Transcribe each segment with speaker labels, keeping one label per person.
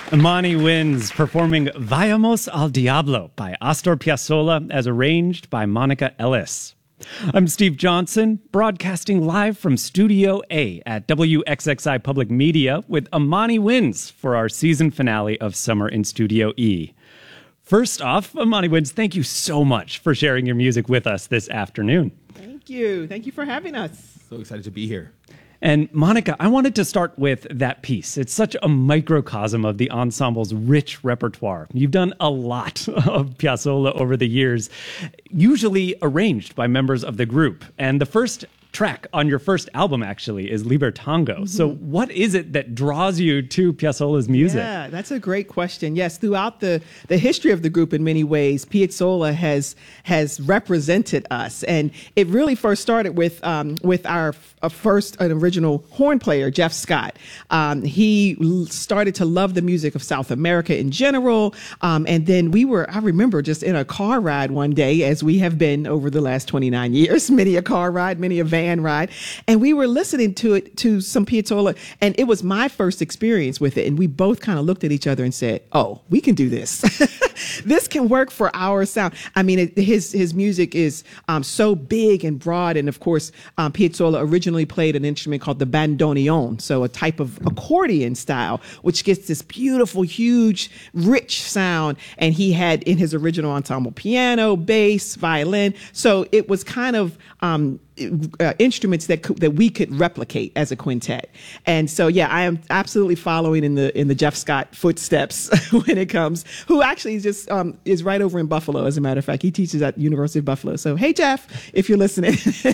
Speaker 1: Imani wins, performing Vayamos al Diablo by Astor Piazzolla as arranged by Monica Ellis. I'm Steve Johnson, broadcasting live from Studio A at WXXI Public Media with Imani Wins for our season finale of Summer in Studio E. First off, Imani Wins, thank you so much for sharing your music with us this afternoon.
Speaker 2: Thank you. Thank you for having us.
Speaker 3: So excited to be here.
Speaker 1: And Monica, I wanted to start with that piece. It's such a microcosm of the ensemble's rich repertoire. You've done a lot of Piazzolla over the years, usually arranged by members of the group. And the first track on your first album, actually, is Libertango. Mm-hmm. So what is it that draws you to Piazzolla's music?
Speaker 2: Yeah, that's a great question. Yes, throughout the history of the group, in many ways, Piazzolla has represented us. And it really first started with our first an original horn player, Jeff Scott. He started to love the music of South America in general. And then I remember just in a car ride one day, as we have been over the last 29 years, many a car ride, many a van ride, and we were listening to some Piazzolla, and it was my first experience with it, and we both kind of looked at each other and said, oh, we can do this. This can work for our sound. I mean, his music is so big and broad, and of course, Piazzolla originally played an instrument called the bandoneon, so a type of accordion style, which gets this beautiful, huge, rich sound, and he had in his original ensemble piano, bass, violin, so it was kind of instruments that we could replicate as a quintet. And so, yeah, I am absolutely following in the Jeff Scott footsteps when it comes, who actually is right over in Buffalo. As a matter of fact, he teaches at University of Buffalo. So, hey, Jeff, if you're listening.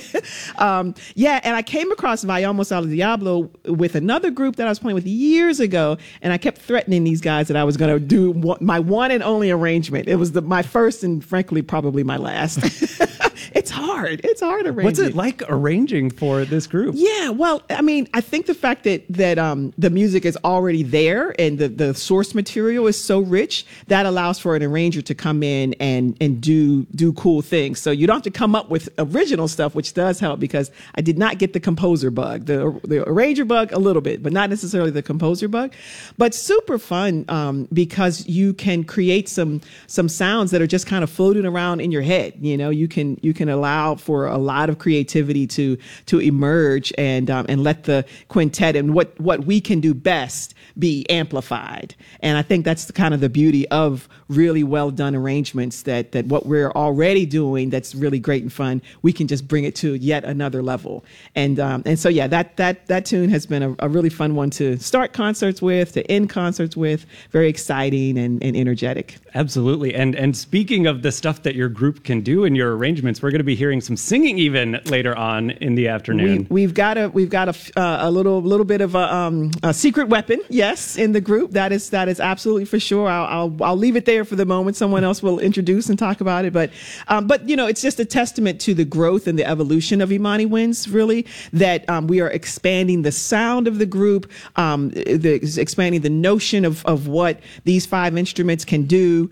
Speaker 2: Yeah, and I came across Vayamos al Diablo with another group that I was playing with years ago, and I kept threatening these guys that I was going to do my one and only arrangement. It was my first and, frankly, probably my last. It's hard. It's hard arranging.
Speaker 1: What's it like arranging for this group?
Speaker 2: Yeah, well, I mean, I think the fact that the music is already there and the source material is so rich, that allows for an arranger to come in and do cool things. So you don't have to come up with original stuff, which does help, because I did not get the composer bug. The arranger bug a little bit, but not necessarily the composer bug. But super fun because you can create some sounds that are just kind of floating around in your head. You know, you can allow for a lot of creativity to emerge and let the quintet and what we can do best be amplified. And I think that's kind of the beauty of really well done arrangements, that what we're already doing that's really great and fun, we can just bring it to yet another level. And so, yeah, that tune has been a really fun one to start concerts with, to end concerts with. Very exciting and energetic.
Speaker 1: Absolutely. And speaking of the stuff that your group can do in your arrangements, we're going to be hearing some singing even later on in the afternoon.
Speaker 2: We've got a little bit of a secret weapon, yes, in the group. That is absolutely for sure. I'll leave it there for the moment. Someone else will introduce and talk about it. But you know, it's just a testament to the growth and the evolution of Imani Wins, really, that we are expanding the sound of the group, expanding the notion of what these 5 instruments can do.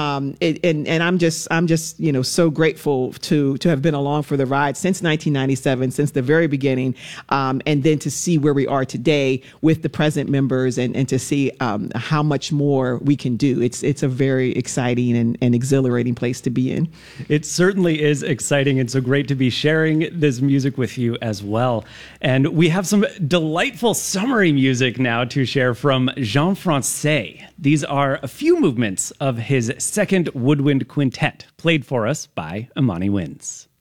Speaker 2: And I'm just so grateful to have been along for the ride since 1997, since the very beginning, and then to see where we are today with the present members, and to see how much more we can do. It's a very exciting and exhilarating place to be in.
Speaker 1: It certainly is exciting, and so great to be sharing this music with you as well. And we have some delightful summery music now to share from Jean Francais. These are a few movements of his second woodwind quintet, played for us by Imani Wins.